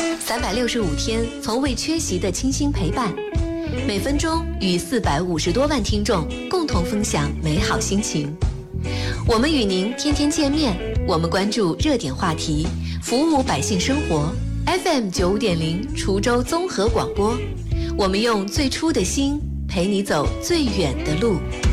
365天从未缺席的倾心陪伴，每分钟与450多万听众共同分享美好心情。我们与您天天见面，我们关注热点话题，服务百姓生活。FM 95.0滁州综合广播，我们用最初的心陪你走最远的路。